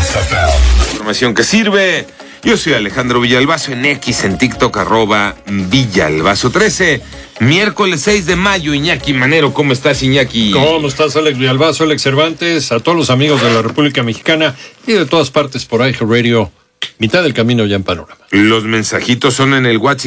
Información que sirve. Yo soy Alejandro Villalbazo en X, en TikTok, @Villalbazo13. Miércoles 6 de mayo, Iñaki Manero. ¿Cómo estás, Iñaki? ¿Cómo estás, Alex Villalbazo, Alex Cervantes? A todos los amigos de la República Mexicana y de todas partes por iHeartRadio. Mitad del camino ya en Panorama. Los mensajitos son en el WhatsApp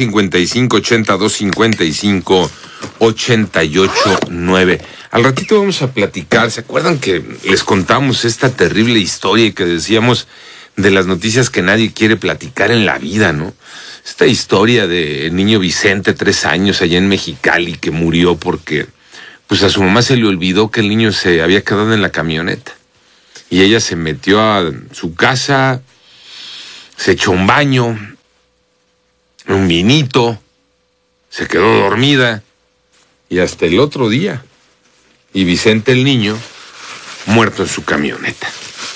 5580-255-889. Al ratito vamos a platicar. ¿Se acuerdan que les contamos esta terrible historia y que decíamos de las noticias que nadie quiere platicar en la vida, ¿no? Esta historia del niño Vicente, 3 años, allá en Mexicali, que murió porque pues a su mamá se le olvidó que el niño se había quedado en la camioneta. Y ella se metió a su casa, se echó un baño, un vinito, se quedó dormida y hasta el otro día. Y Vicente, el niño, muerto en su camioneta.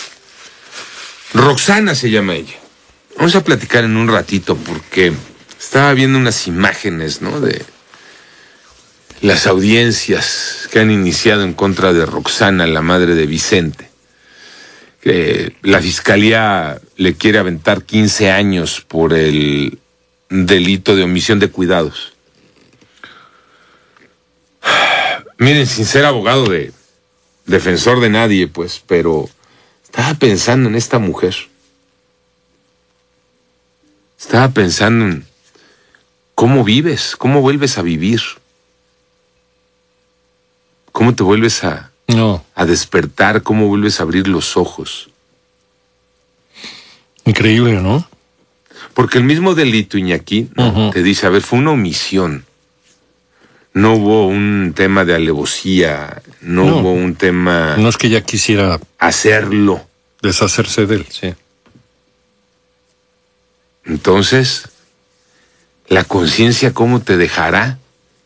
Roxana se llama ella. Vamos a platicar en un ratito porque estaba viendo unas imágenes, ¿no?, de las audiencias que han iniciado en contra de Roxana, la madre de Vicente. Que la fiscalía le quiere aventar 15 años por el delito de omisión de cuidados. Miren, sin ser abogado de defensor de nadie, pues, pero estaba pensando en esta mujer. Estaba pensando en cómo vives, cómo vuelves a vivir. Cómo te vuelves a despertar, cómo vuelves a abrir los ojos. Increíble, ¿no? Porque el mismo delito, Iñaki, ¿no?, te dice, a ver, fue una omisión. No hubo un tema de alevosía, no hubo un tema... No es que ella quisiera hacerlo. Deshacerse de él, sí. Entonces, ¿la conciencia cómo te dejará?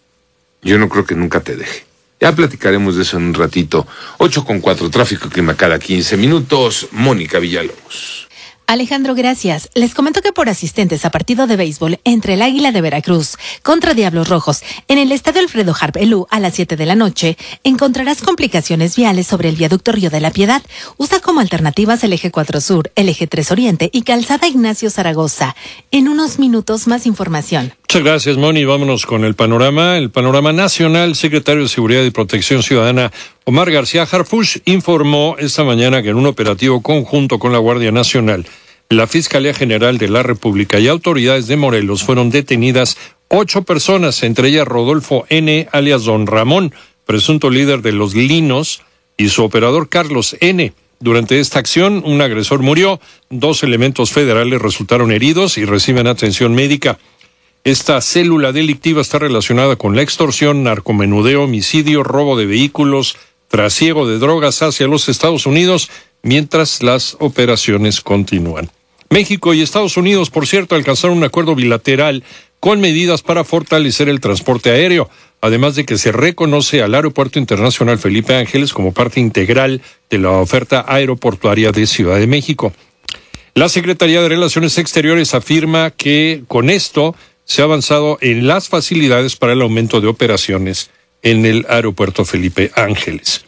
Yo no creo que nunca te deje. Ya platicaremos de eso en un ratito. 8:04, tráfico y clima cada 15 minutos. Mónica Villalobos. Alejandro, gracias. Les comento que por asistentes a partido de béisbol entre el Águila de Veracruz contra Diablos Rojos en el estadio Alfredo Harp Elú a las 7 de la noche, encontrarás complicaciones viales sobre el viaducto Río de la Piedad. Usa como alternativas el eje 4 Sur, el eje 3 Oriente y calzada Ignacio Zaragoza. En unos minutos más información. Muchas gracias, Moni. Vámonos con el panorama. El panorama nacional. Secretario de Seguridad y Protección Ciudadana, Omar García Harfuch, informó esta mañana que en un operativo conjunto con la Guardia Nacional, la Fiscalía General de la República y autoridades de Morelos fueron detenidas 8 personas, entre ellas Rodolfo N., alias Don Ramón, presunto líder de Los Linos, y su operador Carlos N. Durante esta acción, un agresor murió, 2 elementos federales resultaron heridos y reciben atención médica. Esta célula delictiva está relacionada con la extorsión, narcomenudeo, homicidio, robo de vehículos, trasiego de drogas hacia los Estados Unidos, mientras las operaciones continúan. México y Estados Unidos, por cierto, alcanzaron un acuerdo bilateral con medidas para fortalecer el transporte aéreo, además de que se reconoce al Aeropuerto Internacional Felipe Ángeles como parte integral de la oferta aeroportuaria de Ciudad de México. La Secretaría de Relaciones Exteriores afirma que con esto se ha avanzado en las facilidades para el aumento de operaciones en el Aeropuerto Felipe Ángeles.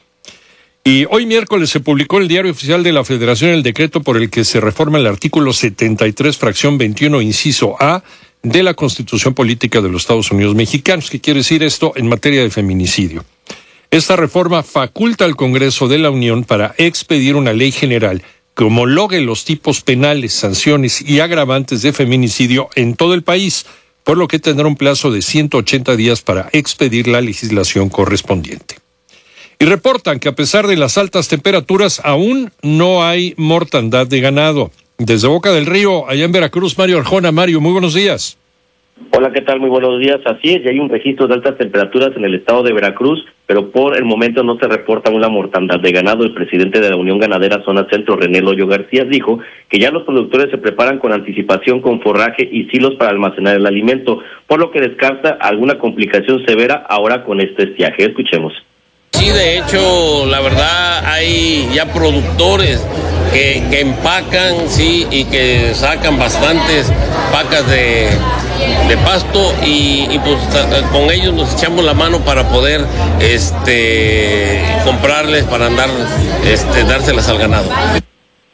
Y hoy miércoles se publicó en el Diario Oficial de la Federación el decreto por el que se reforma el artículo 73, fracción 21, inciso A, de la Constitución Política de los Estados Unidos Mexicanos. ¿Qué quiere decir esto en materia de feminicidio? Esta reforma faculta al Congreso de la Unión para expedir una ley general que homologue los tipos penales, sanciones y agravantes de feminicidio en todo el país, por lo que tendrá un plazo de 180 días para expedir la legislación correspondiente. Y reportan que a pesar de las altas temperaturas, aún no hay mortandad de ganado. Desde Boca del Río, allá en Veracruz, Mario Arjona. Mario, muy buenos días. Hola, ¿qué tal? Muy buenos días. Así es, ya hay un registro de altas temperaturas en el estado de Veracruz, pero por el momento no se reporta una mortandad de ganado. El presidente de la Unión Ganadera Zona Centro, René Loyo García, dijo que ya los productores se preparan con anticipación con forraje y silos para almacenar el alimento, por lo que descarta alguna complicación severa ahora con este estiaje. Escuchemos. Sí, de hecho, la verdad, hay ya productores que empacan, sí, y que sacan bastantes vacas de pasto y pues con ellos nos echamos la mano para poder comprarles, para andar dárselas al ganado.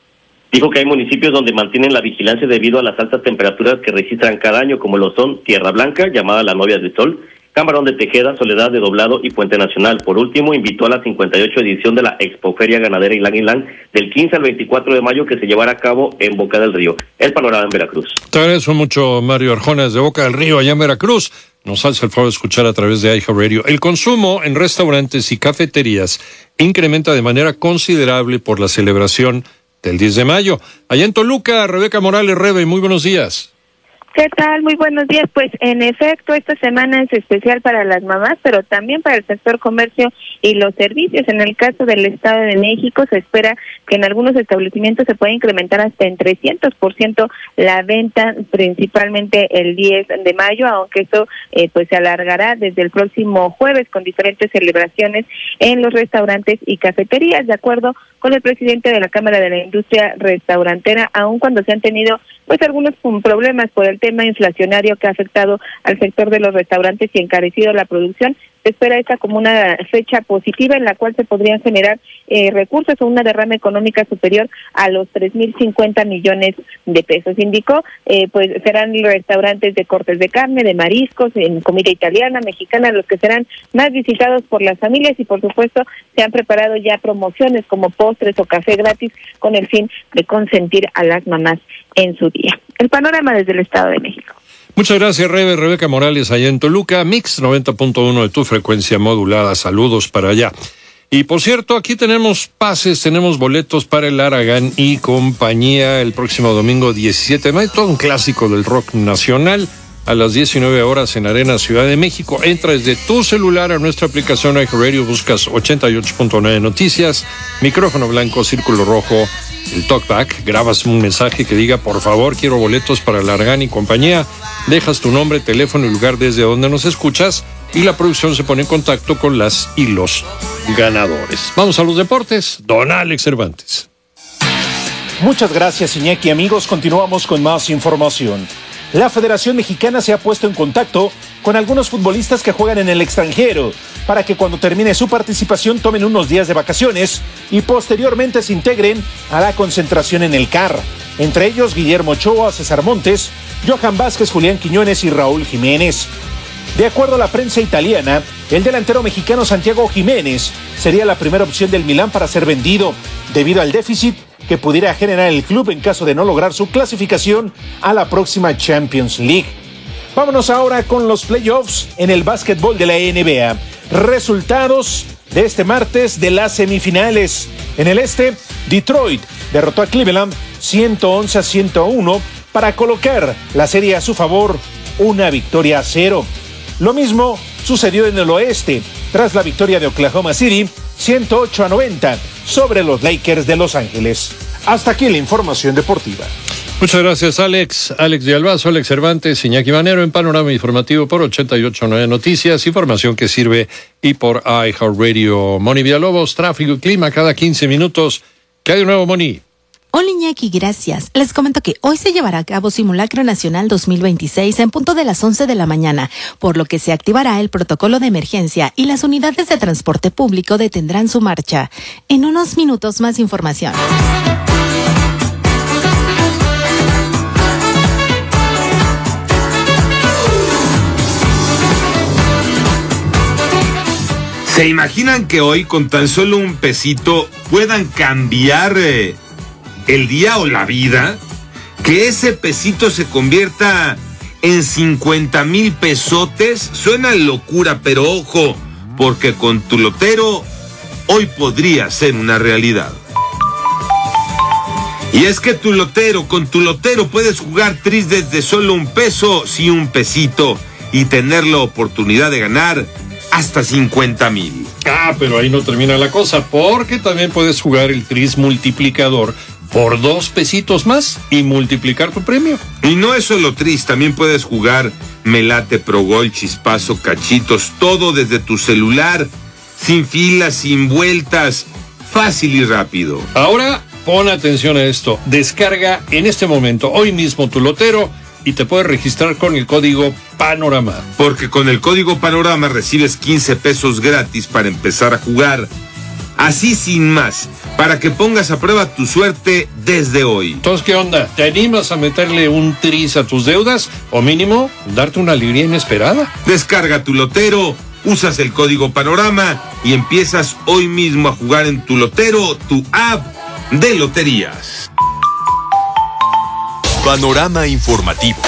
Dijo que hay municipios donde mantienen la vigilancia debido a las altas temperaturas que registran cada año, como lo son Tierra Blanca, llamada la Novia del Sol, Camarón de Tejeda, Soledad de Doblado y Puente Nacional. Por último, invitó a la 58 edición de la Expoferia Ganadera Ilang del 15 al 24 de mayo, que se llevará a cabo en Boca del Río. El panorama en Veracruz. Te agradezco mucho, Mario Arjona, de Boca del Río, allá en Veracruz. Nos hace el favor de escuchar a través de iHeartRadio. El consumo en restaurantes y cafeterías incrementa de manera considerable por la celebración del 10 de mayo. Allá en Toluca, Rebeca Morales. Rebe, muy buenos días. ¿Qué tal? Muy buenos días. Pues en efecto, esta semana es especial para las mamás, pero también para el sector comercio y los servicios. En el caso del Estado de México, se espera que en algunos establecimientos se pueda incrementar hasta en 300% la venta, principalmente el 10 de mayo, aunque esto pues se alargará desde el próximo jueves con diferentes celebraciones en los restaurantes y cafeterías, de acuerdo con el presidente de la Cámara de la Industria Restaurantera, aun cuando se han tenido pues algunos problemas por el tema inflacionario que ha afectado al sector de los restaurantes y encarecido la producción. Se espera esta como una fecha positiva en la cual se podrían generar recursos o una derrama económica superior a los 3,050 millones de pesos. Indicó, pues serán restaurantes de cortes de carne, de mariscos, en comida italiana, mexicana, los que serán más visitados por las familias, y por supuesto se han preparado ya promociones como postres o café gratis con el fin de consentir a las mamás en su día. El panorama desde el Estado de México. Muchas gracias, Rebeca Morales, allá en Toluca. Mix 90.1 de tu frecuencia modulada. Saludos para allá. Y por cierto, aquí tenemos pases, tenemos boletos para el Aragán y compañía el próximo domingo 17 de mayo. Todo un clásico del rock nacional a las 19 horas en Arena Ciudad de México. Entra desde tu celular a nuestra aplicación iHeartRadio, buscas 88.9 Noticias, micrófono blanco, círculo rojo, el talkback, grabas un mensaje que diga, por favor, quiero boletos para el Aragán y compañía, dejas tu nombre, teléfono y lugar desde donde nos escuchas, y la producción se pone en contacto con las y los ganadores. Vamos a los deportes. Don Alex Cervantes. Muchas gracias, Iñaki. Amigos, continuamos con más información. La Federación Mexicana se ha puesto en contacto con algunos futbolistas que juegan en el extranjero para que cuando termine su participación tomen unos días de vacaciones y posteriormente se integren a la concentración en el CAR. Entre ellos Guillermo Ochoa, César Montes, Johan Vázquez, Julián Quiñones y Raúl Jiménez. De acuerdo a la prensa italiana, el delantero mexicano Santiago Jiménez sería la primera opción del Milán para ser vendido, debido al déficit que pudiera generar el club en caso de no lograr su clasificación a la próxima Champions League. Vámonos ahora con los playoffs en el básquetbol de la NBA. Resultados de este martes de las semifinales. En el este, Detroit derrotó a Cleveland 111-101 para colocar la serie a su favor, una victoria a 0. Lo mismo sucedió en el oeste, tras la victoria de Oklahoma City 108-90 sobre los Lakers de Los Ángeles. Hasta aquí la información deportiva. Muchas gracias, Alex. Alex de Albazo, Alex Cervantes, Iñaki Manero en Panorama Informativo por 88.9 Noticias, información que sirve, y por iHeartRadio. Moni Villalobos, tráfico y clima cada 15 minutos. ¿Qué hay de nuevo, Moni? Hola, Iñaki, gracias. Les comento que hoy se llevará a cabo Simulacro Nacional 2026 en punto de las 11 de la mañana, por lo que se activará el protocolo de emergencia y las unidades de transporte público detendrán su marcha. En unos minutos más información. ¿Se imaginan que hoy con tan solo un pesito puedan cambiar el día o la vida? Que ese pesito se convierta en 50,000 pesotes. Suena locura, pero ojo, porque con tu lotero hoy podría ser una realidad. Y es que con tu lotero puedes jugar tris desde solo un peso, sí, un pesito, y tener la oportunidad de ganar hasta 50,000. Pero ahí no termina la cosa, porque también puedes jugar el tris multiplicador por 2 pesitos más y multiplicar tu premio. Y no es solo tris, también puedes jugar Melate, Pro Gol, Chispazo, Cachitos, todo desde tu celular, sin filas, sin vueltas, fácil y rápido. Ahora pon atención a esto, descarga en este momento, hoy mismo, tu lotero y te puedes registrar con el código Panorama. Porque con el código Panorama recibes 15 pesos gratis para empezar a jugar. Así sin más, para que pongas a prueba tu suerte desde hoy. Entonces, ¿qué onda? ¿Te animas a meterle un tris a tus deudas o mínimo darte una alegría inesperada? Descarga tu Lotero, usas el código Panorama y empiezas hoy mismo a jugar en tu Lotero, tu app de loterías. Panorama informativo.